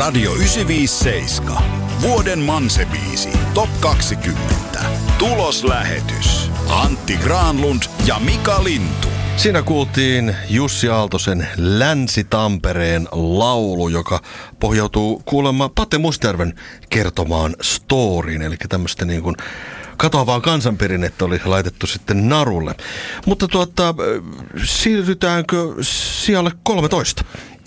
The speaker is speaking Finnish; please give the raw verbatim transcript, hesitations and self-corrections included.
Radio yhdeksänsataaviisikymmentäseitsemän. Vuoden Manse-biisi. Top kaksikymmentä. Tuloslähetys. Antti Granlund ja Mika Lintu. Siinä kuultiin Jussi Aaltosen Länsi-Tampereen laulu, joka pohjautuu kuulemma Pate Mustajärven kertomaan storyin, eli tämmöistä niin kuin katoavaa kansanperinnettä oli laitettu sitten narulle. Mutta tuota, siirrytäänkö sijalle kolmetoista?